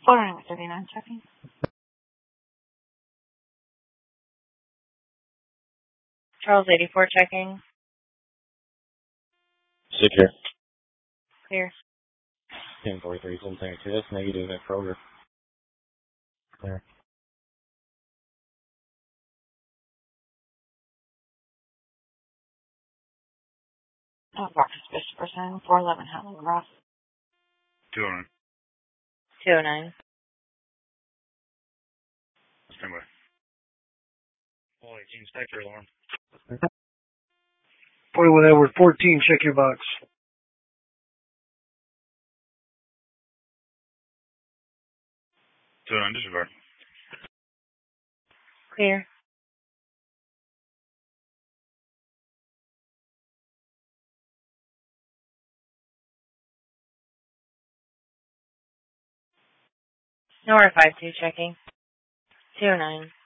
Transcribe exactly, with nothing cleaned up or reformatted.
four nine thirty-nine checking. Charles eighty-four checking. Secure. Clear. ten forty-three, something test, negative at Kroger. Clear. Oh, Marcus Christopherson, four eleven Helen Ross. two oh nine. two oh nine. Stand by. All eighteen, Spectre alarm. forty-one Edward fourteen, check your box. two oh nine, disregard. Clear. Nora five two checking. two oh nine.